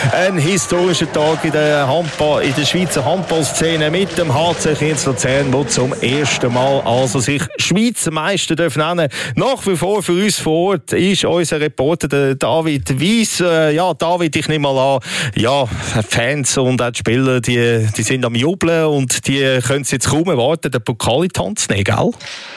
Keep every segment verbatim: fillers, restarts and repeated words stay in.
Ein historischer Tag in der, Handball, in der Schweizer Handballszene mit dem H C Kriens Luzern, der zum ersten Mal also sich Schweizer Meister nennen. Nach wie vor für uns vor Ort ist unser Reporter der David Weiss. Äh, ja, David, ich nehme mal an, ja, Fans und auch die Spieler, die, die sind am Jubeln und die können es jetzt kaum erwarten, den Pokal in die Hand zu nehmen, gell?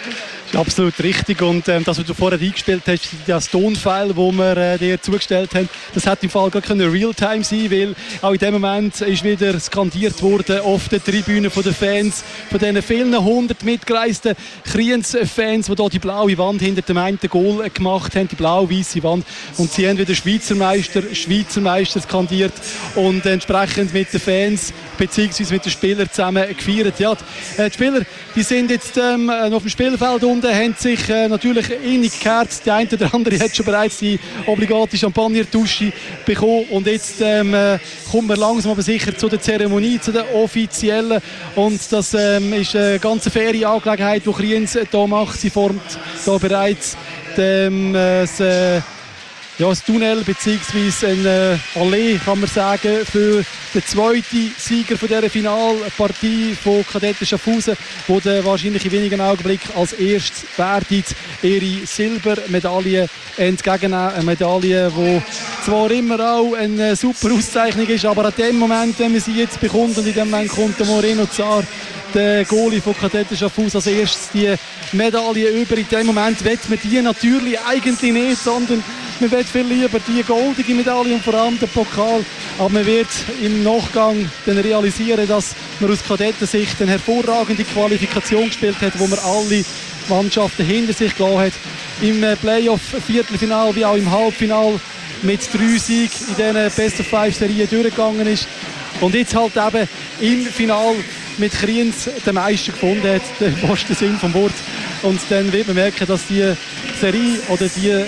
Absolut richtig. Und ähm, das, was du vorher eingespielt hast, das Tonfile, das wir äh, dir zugestellt haben, das hätte im Fall gar keine Realtime sein, weil auch in dem Moment ist wieder skandiert worden auf der Tribüne von den Fans, von diesen vielen hundert mitgereisten Kriens-Fans, die hier die blaue Wand hinter dem einen Goal gemacht haben, die blau-weiße Wand. Und sie haben wieder Schweizer Meister, Schweizer Meister skandiert und entsprechend mit den Fans bzw. mit den Spielern zusammen gefeiert. Ja, die, äh, die Spieler, die sind jetzt ähm, auf dem Spielfeld unten, haben sich äh, natürlich innig geherzt. Der eine oder andere hat schon bereits die obligate Champagner-Dusche bekommen. Und jetzt ähm, äh, kommen wir langsam aber sicher zu der Zeremonie, zu der offiziellen. Und das ähm, ist eine ganz faire Angelegenheit, die Kriens hier macht. Sie formt hier bereits dem, äh, das, äh, ja, das Tunnel bzw. eine Allee, kann man sagen, für den zweiten Sieger von dieser Finalpartie von Kadetten Schaffhausen, der wahrscheinlich in wenigen Augenblicken als erstes werden ihre Silbermedaille entgegennehmen. Eine Medaille, die zwar immer auch eine super Auszeichnung ist, aber an dem Moment, wenn man sie jetzt bekommt, und in dem Moment kommt der Moreno Zar, der Goalie von Kadetten Schaffhausen, als erstes die Medaille über. In dem Moment will man die natürlich eigentlich nicht, sondern man will viel lieber die goldige Medaille und vor allem den Pokal. Aber man wird im Nachgang dann realisieren, dass man aus Kadettensicht eine hervorragende Qualifikation gespielt hat, wo man alle Mannschaften hinter sich gelassen hat. Im Playoff-Viertelfinal wie auch im Halbfinal mit drei Siegen in diesen Best-of-Five-Serien durchgegangen ist. Und jetzt halt eben im Finale mit Kriens den Meister gefunden hat, der wahrsten Sinn vom Wort. Und dann wird man merken, dass die Serie oder die, äh,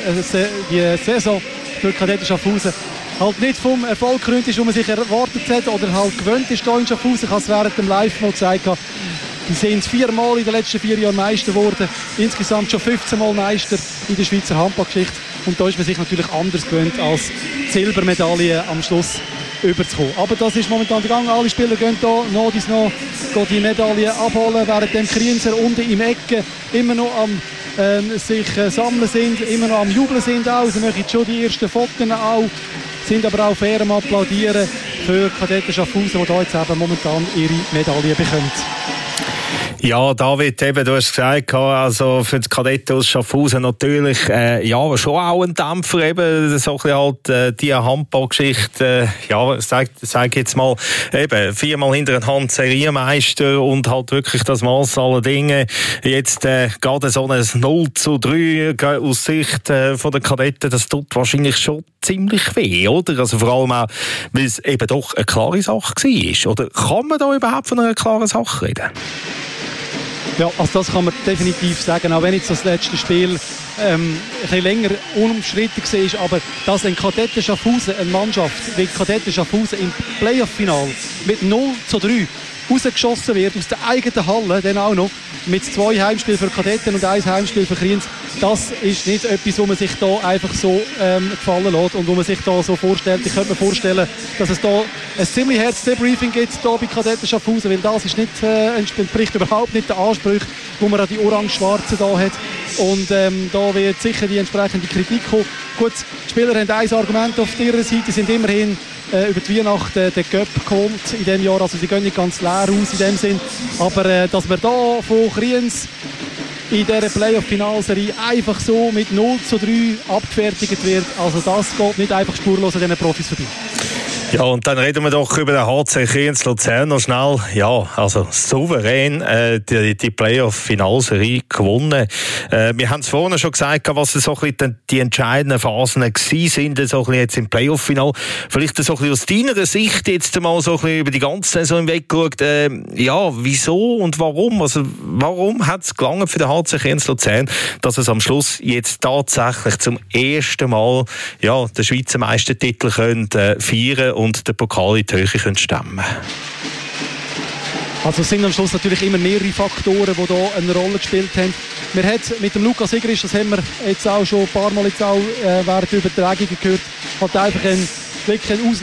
die Saison für Kadetten Schaffhausen halt nicht vom Erfolg gekrönt ist, den man sich erwartet hat oder halt gewöhnt ist hier in Schaffhausen. Ich habe es während dem Live mal gesagt. Die sind viermal in den letzten vier Jahren Meister geworden. Insgesamt schon fünfzehn Mal Meister in der Schweizer Handballgeschichte. Und da ist man sich natürlich anders gewöhnt als die Silbermedaille am Schluss überzukommen. Aber das ist momentan gegangen. Alle Spieler gehen hier noch, dies noch die Medaille abholen, während dem Krienser unten im Ecken immer noch am ähm, sich äh, sammeln sind, immer noch am Jubeln sind auch. Sie machen schon die ersten Fotos auch, sind aber auch fair am Applaudieren für Kadetten Schaffhausen, die da jetzt eben momentan ihre Medaille bekommen. Ja, David, eben, du hast gesagt, also für die Kadetten aus Schaffhausen natürlich äh, ja, schon auch ein Dämpfer, eben, so ein bisschen halt äh, die Handballgeschichte, äh, ja, sag, sag jetzt mal, eben, viermal hintereinander Serienmeister und halt wirklich das Maß aller Dinge. Jetzt äh, gerade so ein null zu drei aus Sicht äh, von der Kadetten, das tut wahrscheinlich schon ziemlich weh, oder? Also vor allem auch, weil es eben doch eine klare Sache war. Oder kann man da überhaupt von einer klaren Sache reden? Ja, also das kann man definitiv sagen, auch wenn jetzt das letzte Spiel ähm, ein bisschen länger unumstritten war, aber dass ein Kadetten Schaffhausen, eine Mannschaft wie Kadetten Schaffhausen im Playoff-Final mit null zu drei rausgeschossen wird aus der eigenen Halle, dann auch noch mit zwei Heimspielen für Kadetten und ein Heimspiel für Kriens, das ist nicht etwas, wo man sich da einfach so ähm, gefallen lässt und wo man sich da so vorstellt. Ich könnte mir vorstellen, dass es da ein ziemlich hartes Debriefing gibt hier bei Kadetten Schaffhausen, weil das ist nicht, äh, entspricht überhaupt nicht den Ansprüchen, die man an die Orange-Schwarzen da hat. Und ähm, da wird sicher die entsprechende Kritik kommen. Gut, die Spieler haben ein Argument auf ihrer Seite, sind immerhin äh, über die Weihnachten den Cup geholt in diesem Jahr, also sie gehen nicht ganz leer aus in dem Sinn, aber äh, dass wir da von Kriens in dieser Playoff-Finalserie einfach so mit null zu drei abgefertigt wird, also das geht nicht einfach spurlos an diesen Profis vorbei. Ja, und dann reden wir doch über den H C Kriens Luzern noch schnell. Ja, also souverän äh, die, die Playoff-Finalserie gewonnen. Äh, wir haben es vorhin schon gesagt, was so ein bisschen die entscheidenden Phasen gewesen sind, so ein bisschen jetzt im Playoff-Final. Vielleicht so ein bisschen aus deiner Sicht jetzt mal so ein bisschen über die ganze Saison hinweg geschaut. Äh, ja, wieso und warum? Also warum hat es gelangt für den H C Kriens Luzern, dass es am Schluss jetzt tatsächlich zum ersten Mal ja, den Schweizer Meistertitel können, äh, feiern und den Pokal in die Höhe können stemmen? Also es sind am Schluss natürlich immer mehrere Faktoren, die hier eine Rolle gespielt haben. Wir haben mit dem Lukas Igrisch, das haben wir jetzt auch schon ein paar Mal jetzt auch, äh, während der Übertragung gehört, hat einfach einen, wirklich einen